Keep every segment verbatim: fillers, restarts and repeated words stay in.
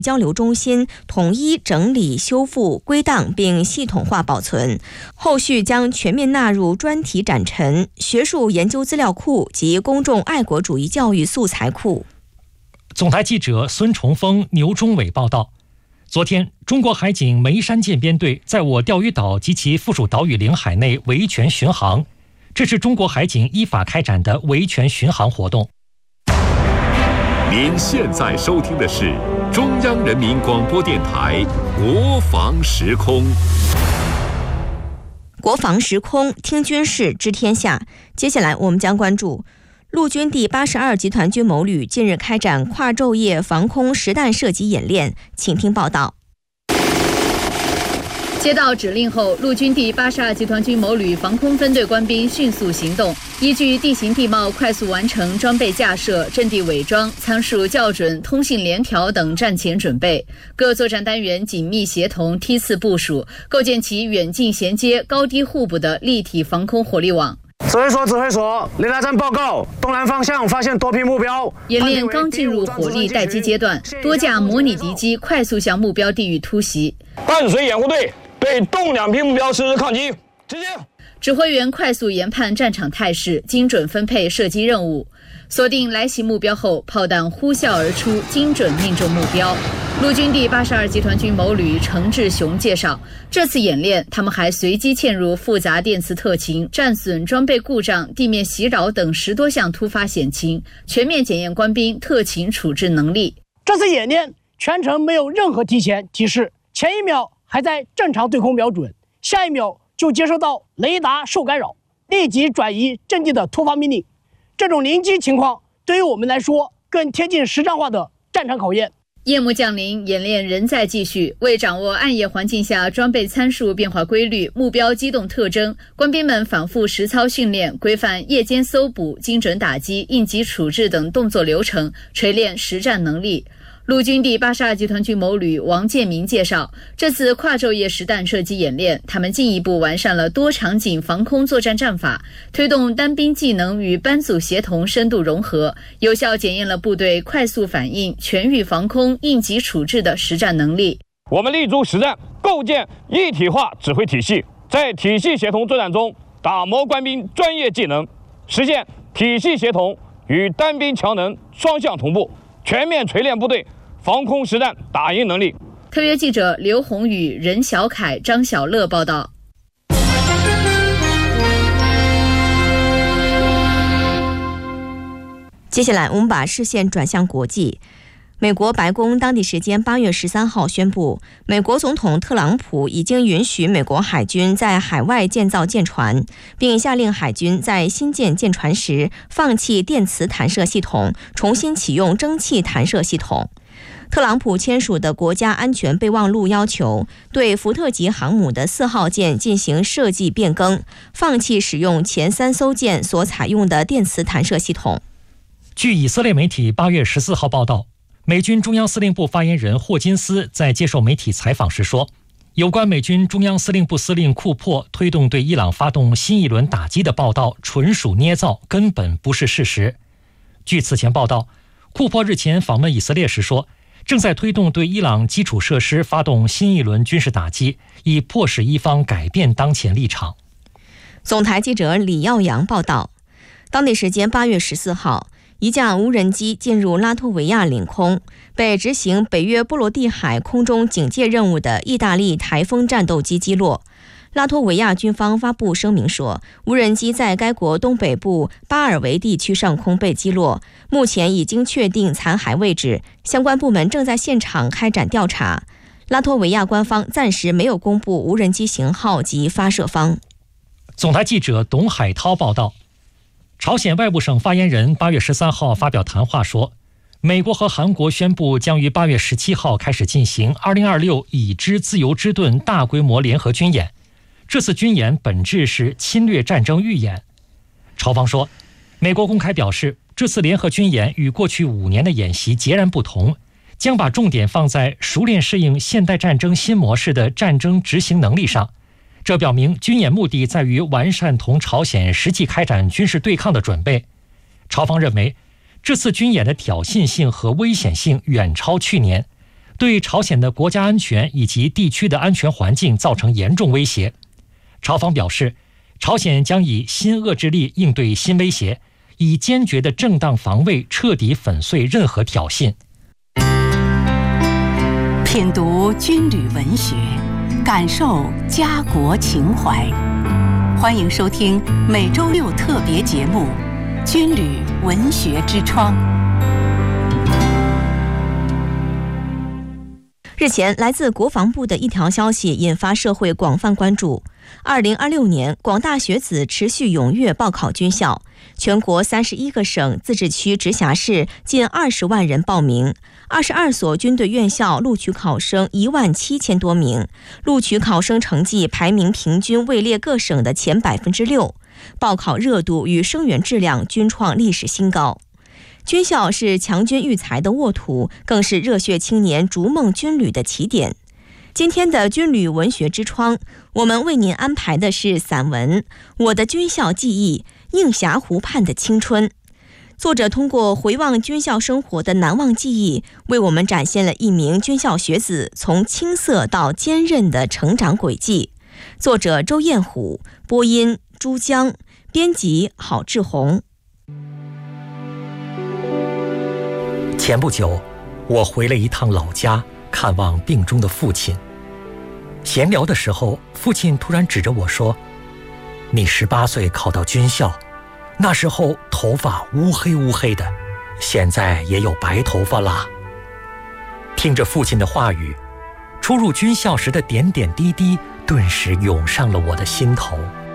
交流中心统一整理、修复、归档并系统化保存，后续将全面纳入专题展陈、学术研究资料库及公众爱国主义教育素材库。 总台记者孙崇峰、牛忠伟报道，昨天，中国海警梅山舰编队在我钓鱼岛及其附属岛屿领海内维权巡航，这是中国海警依法开展的维权巡航活动。 您现在收听的是中央人民广播电台国防时空。 国防时空，听军事知天下。接下来我们将关注陆军第八十二集团军某旅近日开展跨昼夜防空实弹射击演练，请听报道。 接到指令后，陆军第八十二集团军某旅防空分队官兵迅速行动，依据地形地貌快速完成装备架设、阵地伪装、参数校准、通信联调等战前准备。各作战单元紧密协同、梯次部署，构建起远近衔接、高低互补的立体防空火力网。 指挥所，指挥所，雷达站报告，东南方向发现多批目标。 演练刚进入火力待机阶段，多架模拟敌机快速向目标地域突袭。 伴随掩护队对东两批目标实施抗击，直接。 指挥员快速研判战场态势，精准分配射击任务。锁定来袭目标后，炮弹呼啸而出，精准命中目标。陆军第八十二集团军某旅程志雄介绍，这次演练他们还随机嵌入复杂电磁特勤、战损、装备故障、地面袭扰等十多项突发险情，全面检验官兵特勤处置能力。 这次演练全程没有任何提前提示，前一秒还在正常对空瞄准，下一秒就接收到雷达受干扰，立即转移阵地的突发命令。这种临机情况对于我们来说更贴近实战化的战场考验。 夜幕降临，演练仍在继续。为掌握暗夜环境下装备参数变化规律、目标机动特征，官兵们反复实操训练，规范夜间搜捕、精准打击、应急处置等动作流程，锤炼实战能力。陆军第八十二集团军某旅王建民介绍，这次跨昼夜实弹射击演练，他们进一步完善了多场景防空作战战法，推动单兵技能与班组协同深度融合，有效检验了部队快速反应、全域防空、应急处置的实战能力。 我们立足实战，构建一体化指挥体系，在体系协同作战中打磨官兵专业技能，实现体系协同与单兵强能双向同步，全面锤炼部队防空实战打赢能力。 特约记者刘宏宇、任小凯、张小乐报道。 接下来我们把视线转向国际。美国白宫当地时间八月十三号宣布，美国总统特朗普已经允许美国海军在海外建造舰船，并下令海军在新建舰船时放弃电磁弹射系统，重新启用蒸汽弹射系统。特朗普签署的国家安全备忘录要求对福特级航母的四号舰进行设计变更，放弃使用前三艘舰所采用的电磁弹射系统。 据以色列媒体八月十四号报道，美军中央司令部发言人霍金斯在接受媒体采访时说，有关美军中央司令部司令库珀推动对伊朗发动新一轮打击的报道纯属捏造，根本不是事实。据此前报道，库珀日前访问以色列时说，正在推动对伊朗基础设施发动新一轮军事打击，以迫使伊方改变当前立场。 总台记者李耀阳报道，当地时间八月十四号，一架无人机进入拉脱维亚领空，被执行北约波罗的海空中警戒任务的意大利台风战斗机击落。拉脱维亚军方发布声明说，无人机在该国东北部巴尔维地区上空被击落，目前已经确定残骸位置，相关部门正在现场开展调查。拉脱维亚官方暂时没有公布无人机型号及发射方。 总台记者董海涛报道，朝鲜外务省发言人八月十三号发表谈话说，美国和韩国宣布将于八月十七号开始进行二零二六已知自由之盾大规模联合军演。这次军演本质是侵略战争预演。朝方说，美国公开表示，这次联合军演与过去五年的演习截然不同，将把重点放在熟练适应现代战争新模式的战争执行能力上。这表明军演目的在于完善同朝鲜实际开展军事对抗的准备。朝方认为，这次军演的挑衅性和危险性远超去年， 对朝鲜的国家安全以及地区的安全环境造成严重威胁。朝方表示，朝鲜将以新遏制力应对新威胁，以坚决的正当防卫彻底粉碎任何挑衅。 品读军旅文学，感受家国情怀。欢迎收听每周六特别节目《军旅文学之窗》。 日前，来自国防部的一条消息引发社会广泛关注。二零二六年，广大学子持续踊跃报考军校，全国三十一个省、自治区、直辖市近二十万人报名，二十二所军队院校录取考生一万七千多名，录取考生成绩排名平均位列各省的前百分之六，报考热度与生源质量均创历史新高。军校是强军育才的沃土，更是热血青年逐梦军旅的起点。今天的军旅文学之窗，我们为您安排的是散文《我的军校记忆：映霞湖畔的青春》。作者通过回望军校生活的难忘记忆，为我们展现了一名军校学子从青涩到坚韧的成长轨迹。作者周彦虎，播音朱江，编辑郝志宏。 前不久，我回了一趟老家，看望病中的父亲。闲聊的时候，父亲突然指着我说：“你十八岁考到军校，那时候头发乌黑乌黑的，现在也有白头发啦。”听着父亲的话语，初入军校时的点点滴滴顿时涌上了我的心头。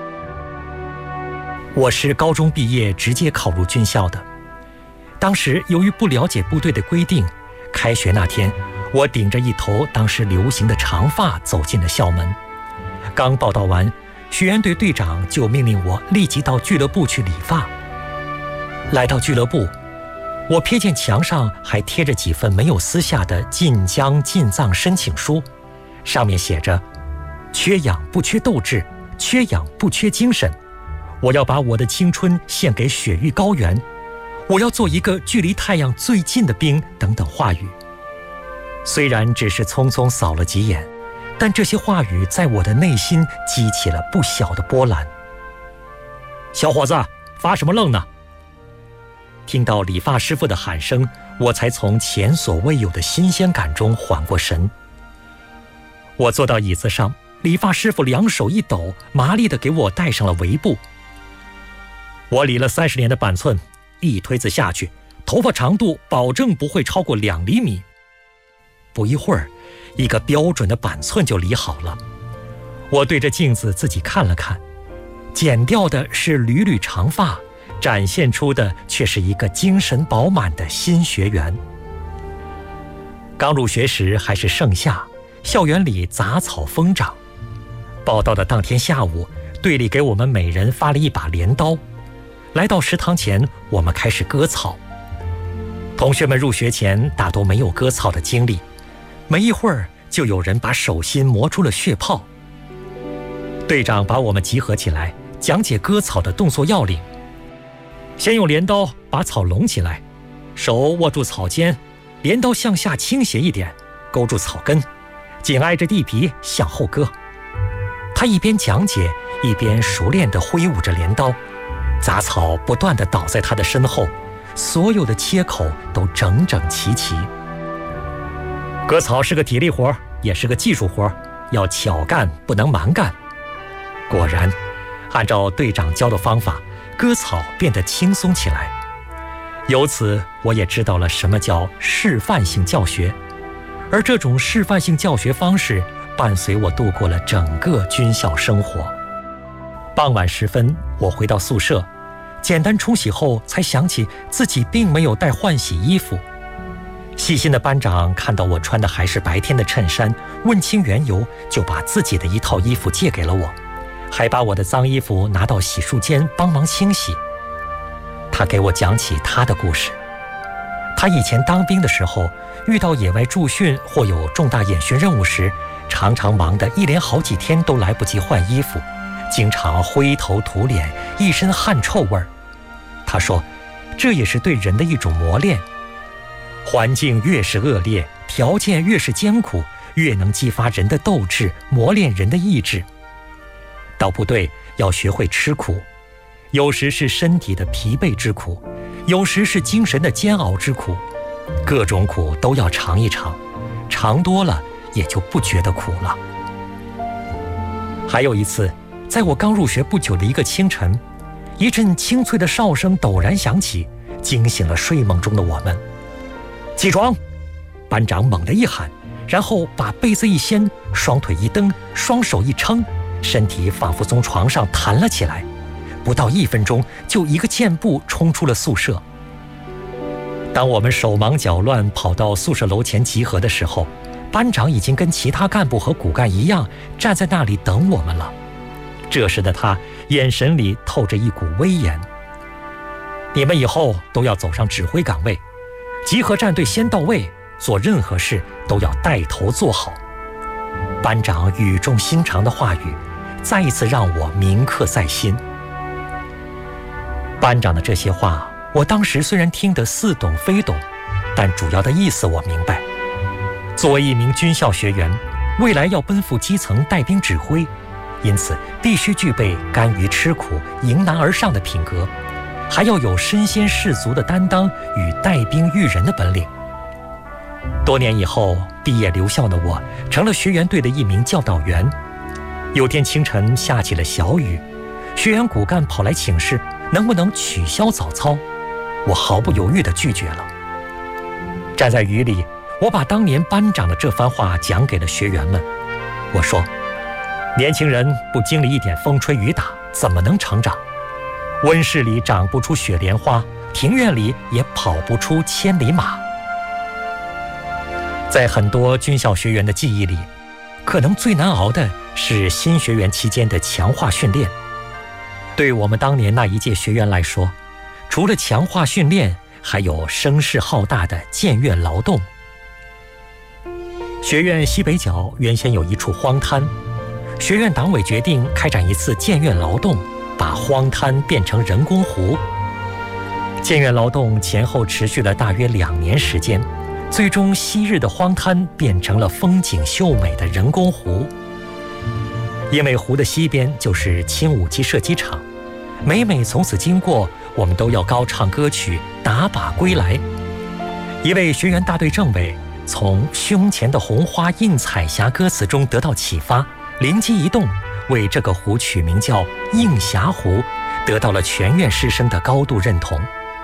我是高中毕业直接考入军校的。当时由于不了解部队的规定，开学那天，我顶着一头当时流行的长发走进了校门。刚报到完，学员队队长就命令我立即到俱乐部去理发。来到俱乐部，我瞥见墙上还贴着几份没有撕下的晋江进藏申请书，上面写着：缺氧不缺斗志，缺氧不缺精神，我要把我的青春献给雪域高原，我要做一个距离太阳最近的兵，等等话语。虽然只是匆匆扫了几眼，但这些话语在我的内心激起了不小的波澜。小伙子，发什么愣呢？听到理发师傅的喊声，我才从前所未有的新鲜感中缓过神。我坐到椅子上，理发师傅两手一抖，麻利地给我戴上了围布。我理了三十年的板寸，一推子下去，头发长度保证不会超过两厘米。不一会儿，一个标准的板寸就理好了。我对着镜子自己看了看，剪掉的是缕缕长发，展现出的却是一个精神饱满的新学员。刚入学时还是盛夏，校园里杂草疯长。报到的当天下午，队里给我们每人发了一把镰刀。来到食堂前，我们开始割草。同学们入学前大都没有割草的经历，没一会儿就有人把手心磨出了血泡。队长把我们集合起来，讲解割草的动作要领。先用镰刀把草拢起来，手握住草尖，镰刀向下倾斜一点，勾住草根，紧挨着地皮向后割。他一边讲解，一边熟练地挥舞着镰刀，杂草不断地倒在他的身后，所有的切口都整整齐齐。割草是个体力活，也是个技术活，要巧干不能蛮干。果然，按照队长教的方法，割草变得轻松起来。由此，我也知道了什么叫示范性教学，而这种示范性教学方式伴随我度过了整个军校生活。傍晚时分，我回到宿舍，简单冲洗后，才想起自己并没有带换洗衣服。细心的班长看到我穿的还是白天的衬衫，问清缘由，就把自己的一套衣服借给了我，还把我的脏衣服拿到洗漱间帮忙清洗。他给我讲起他的故事。他以前当兵的时候，遇到野外驻训或有重大演训任务时，常常忙得一连好几天都来不及换衣服，经常灰头土脸，一身汗臭味儿。他说，这也是对人的一种磨练。环境越是恶劣， 条件越是艰苦，越能激发人的斗志，磨练人的意志。到部队要学会吃苦，有时是身体的疲惫之苦，有时是精神的煎熬之苦，各种苦都要尝一尝，尝多了也就不觉得苦了。还有一次，在我刚入学不久的一个清晨，一阵清脆的哨声陡然响起，惊醒了睡梦中的我们。起床！班长猛地一喊，然后把被子一掀，双腿一蹬，双手一撑，身体仿佛从床上弹了起来，不到一分钟就一个箭步冲出了宿舍。当我们手忙脚乱跑到宿舍楼前集合的时候，班长已经跟其他干部和骨干一样站在那里等我们了。这时的他眼神里透着一股威严。你们以后都要走上指挥岗位，集合战队先到位，做任何事都要带头做好。班长语重心长的话语再一次让我铭刻在心。班长的这些话，我当时虽然听得似懂非懂，但主要的意思我明白。作为一名军校学员，未来要奔赴基层带兵指挥，因此必须具备甘于吃苦、迎难而上的品格，还要有身先士卒的担当与带兵育人的本领。多年以后，毕业留校的我成了学员队的一名教导员。有天清晨下起了小雨，学员骨干跑来请示能不能取消早操，我毫不犹豫地拒绝了。站在雨里，我把当年班长的这番话讲给了学员们。我说，年轻人不经历一点风吹雨打，怎么能成长？温室里长不出雪莲花，庭院里也跑不出千里马。在很多军校学员的记忆里，可能最难熬的是新学员期间的强化训练。对我们当年那一届学员来说，除了强化训练，还有声势浩大的建院劳动。学院西北角原先有一处荒滩，学院党委决定开展一次建院劳动，把荒滩变成人工湖。建院劳动前后持续了大约两年时间，最终昔日的荒滩变成了风景秀美的人工湖。因为湖的西边就是轻武器射击场，每每从此经过，我们都要高唱歌曲《打靶归来》。一位学员大队政委从胸前的红花映彩霞歌词中得到启发，灵机一动，为这个湖取名叫映霞湖，得到了全院师生的高度认同。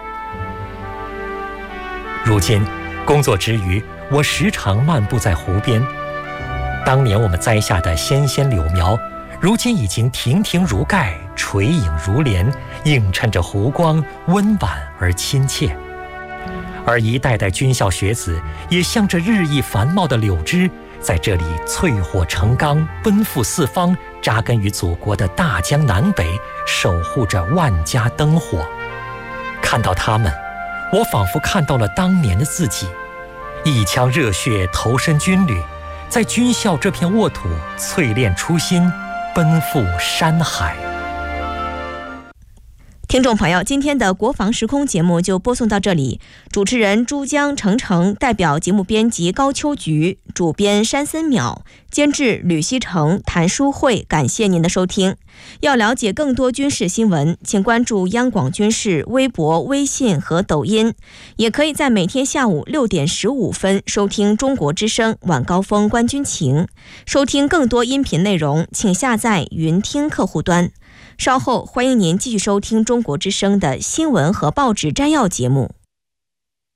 如今工作之余，我时常漫步在湖边，当年我们栽下的纤纤柳苗，如今已经亭亭如盖，垂影如帘，映衬着湖光，温婉而亲切。而一代代军校学子也像这日益繁茂的柳枝，在这里淬火成钢，奔赴四方，扎根于祖国的大江南北，守护着万家灯火。看到他们，我仿佛看到了当年的自己，一腔热血投身军旅，在军校这片沃土淬炼初心，奔赴山海。 听众朋友，今天的国防时空节目就播送到这里。主持人珠江程程，代表节目编辑高秋菊，主编山森淼，监制吕希成、谭淑慧，感谢您的收听。要了解更多军事新闻，请关注央广军事微博、微信和抖音，也可以在每天下午六点十五分收听中国之声晚高峰观军情。收听更多音频内容，请下载云听客户端。稍后欢迎您继续收听中国之声的新闻和报纸摘要节目。